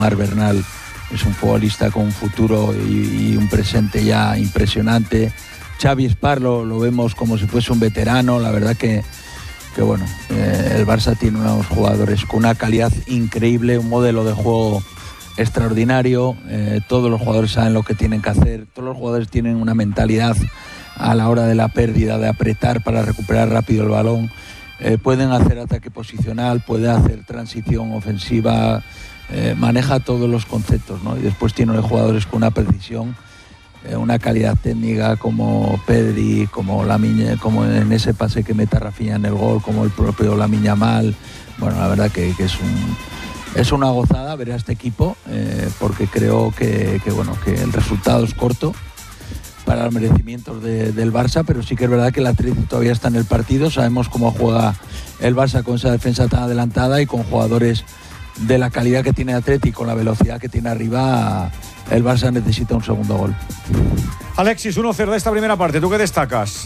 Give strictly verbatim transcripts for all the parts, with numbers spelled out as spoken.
Mar Bernal es un futbolista con un futuro y, y un presente ya impresionante. Xavi Espar lo, lo vemos como si fuese un veterano. La verdad que, que bueno, eh, el Barça tiene unos jugadores con una calidad increíble, un modelo de juego extraordinario. Eh, todos los jugadores saben lo que tienen que hacer, todos los jugadores tienen una mentalidad a la hora de la pérdida, de apretar para recuperar rápido el balón. Eh, pueden hacer ataque posicional, pueden hacer transición ofensiva, eh, maneja todos los conceptos, ¿no? Y después tiene jugadores con una precisión, eh, una calidad técnica como Pedri, como Lamine, como en ese pase que mete a Rafinha en el gol, como el propio Lamine Yamal. Bueno, la verdad que, que es un es una gozada ver a este equipo, eh, porque creo que, que bueno que el resultado es corto para los merecimientos de, del Barça, pero sí que es verdad que el Atlético todavía está en el partido. Sabemos cómo juega el Barça con esa defensa tan adelantada y con jugadores de la calidad que tiene el Atlético, con la velocidad que tiene arriba. El Barça necesita un segundo gol. Alexis, uno cero de esta primera parte, ¿tú qué destacas?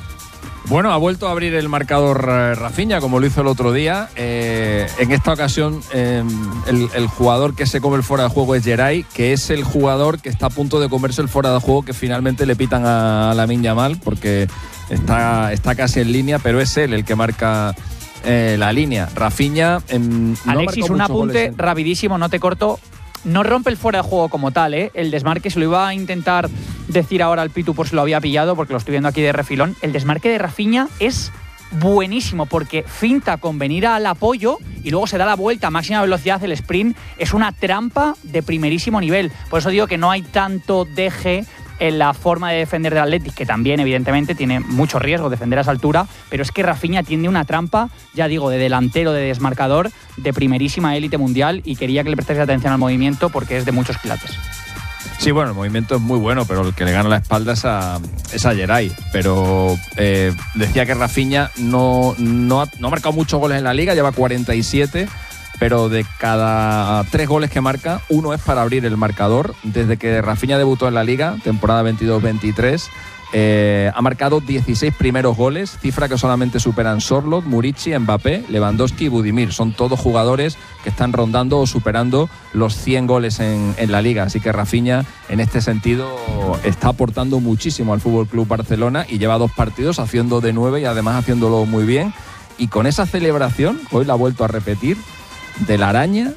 Bueno, ha vuelto a abrir el marcador eh, Rafinha, como lo hizo el otro día. Eh, en esta ocasión, eh, el, el jugador que se come el fuera de juego es Geray, que es el jugador que está a punto de comerse el fuera de juego que finalmente le pitan a, a Lamine Yamal, porque está, está casi en línea, pero es él el que marca eh, la línea. Rafinha. Eh, no Alexis, un apunte en... rapidísimo, no te corto. No rompe el fuera de juego como tal, ¿eh? El desmarque se lo iba a intentar decir ahora al Pitu por si lo había pillado, porque lo estoy viendo aquí de refilón. El desmarque de Rafinha es buenísimo porque finta con venir al apoyo y luego se da la vuelta a máxima velocidad. El sprint es una trampa de primerísimo nivel. Por eso digo que no hay tanto deje en la forma de defender del Athletic, que también evidentemente tiene mucho riesgo defender a esa altura, pero es que Rafinha tiene una trampa, ya digo, de delantero, de desmarcador, de primerísima élite mundial, y quería que le prestéis atención al movimiento porque es de muchos quilates. Sí, bueno, el movimiento es muy bueno, pero el que le gana la espalda es a, es a Geray. Pero eh, decía que Rafinha no, no, ha, no ha marcado muchos goles en la Liga, lleva cuarenta y siete, pero de cada tres goles que marca, uno es para abrir el marcador. Desde que Rafinha debutó en la Liga, temporada veintidós veintitrés, eh, ha marcado dieciséis primeros goles, cifra que solamente superan Sorloth, Murici, Mbappé, Lewandowski y Budimir. Son todos jugadores que están rondando o superando los cien goles en, en la Liga. Así que Rafinha, en este sentido, está aportando muchísimo al F C Barcelona y lleva dos partidos haciendo de nueve y además haciéndolo muy bien. Y con esa celebración, hoy la ha vuelto a repetir, de la araña,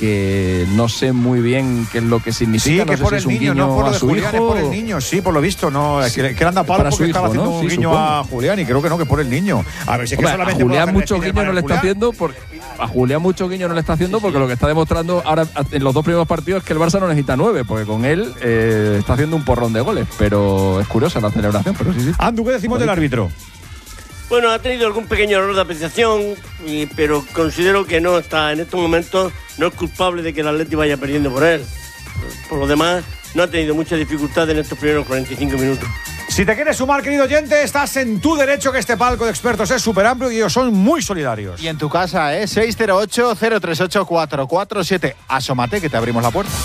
que no sé muy bien qué es lo que significa. Sí, que no por sé el si es un niño, guiño no por lo de a su Julián, hijo. es por el niño, sí, por lo visto, no, Sí, que, que le anda palo porque hijo, estaba haciendo ¿no? un sí, guiño supongo. a Julián, y creo que no, que por el niño. A ver si es que Hombre, solamente a Julián mucho mucho guiño no le está haciendo porque a Julián mucho guiño no le está haciendo porque lo que está demostrando ahora en los dos primeros partidos es que el Barça no necesita nueve, porque con él eh, está haciendo un porrón de goles, pero es curiosa la celebración, pero sí, sí. Andu, ¿qué decimos del árbitro? Bueno, ha tenido algún pequeño error de apreciación, y, pero considero que no está en estos momentos, no es culpable de que el Atleti vaya perdiendo por él. Por lo demás, no ha tenido mucha dificultad en estos primeros cuarenta y cinco minutos. Si te quieres sumar, querido oyente, estás en tu derecho, que este palco de expertos es súper amplio y ellos son muy solidarios. Y en tu casa, ¿eh? seis cero ocho, cero tres ocho, cuatro cuatro siete. Asómate que te abrimos la puerta.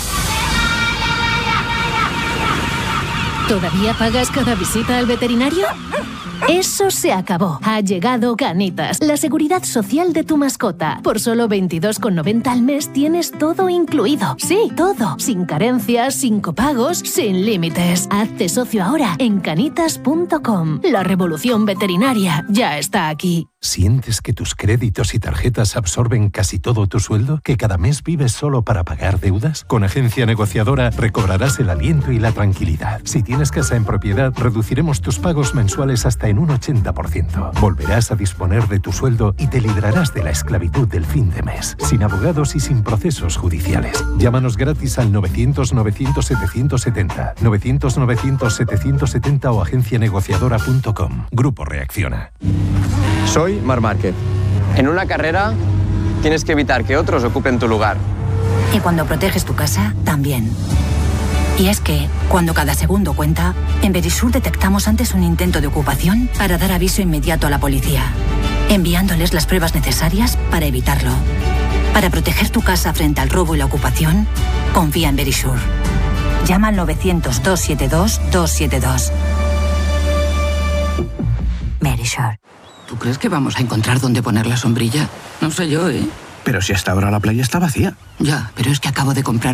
¿Todavía pagas cada visita al veterinario? Eso se acabó. Ha llegado Canitas, la seguridad social de tu mascota. Por solo veintidós con noventa al mes tienes todo incluido. Sí, todo. Sin carencias, sin copagos, sin límites. Hazte socio ahora en canitas punto com. La revolución veterinaria ya está aquí. ¿Sientes que tus créditos y tarjetas absorben casi todo tu sueldo? ¿Que cada mes vives solo para pagar deudas? Con Agencia Negociadora recobrarás el aliento y la tranquilidad. Si tienes casa en propiedad, reduciremos tus pagos mensuales hasta en un ochenta por ciento. Volverás a disponer de tu sueldo y te librarás de la esclavitud del fin de mes, sin abogados y sin procesos judiciales. Llámanos gratis al novecientos, novecientos, setecientos setenta, novecientos, novecientos, setecientos setenta o agencia negociadora punto com. Grupo Reacciona. Soy Marc Márquez. En una carrera tienes que evitar que otros ocupen tu lugar. Y cuando proteges tu casa, también. Y es que, cuando cada segundo cuenta, en Verisur detectamos antes un intento de ocupación para dar aviso inmediato a la policía, enviándoles las pruebas necesarias para evitarlo. Para proteger tu casa frente al robo y la ocupación, confía en Verisur. Llama al novecientos, doscientos setenta y dos, doscientos setenta y dos. Verisur. ¿Tú crees que vamos a encontrar dónde poner la sombrilla? No sé yo, ¿eh? Pero si hasta ahora la playa está vacía. Ya, pero es que acabo de comprar